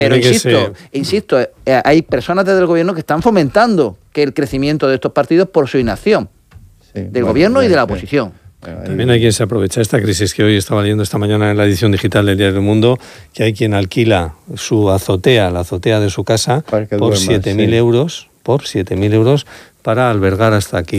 Pero insisto, hay personas desde el gobierno que están fomentando que el crecimiento de estos partidos por su inacción, del gobierno y de la oposición. También hay quien se aprovecha de esta crisis, que hoy estaba leyendo esta mañana en la edición digital del Diario del Mundo, que hay quien alquila su azotea, la azotea de su casa, por 7.000 euros, para albergar hasta aquí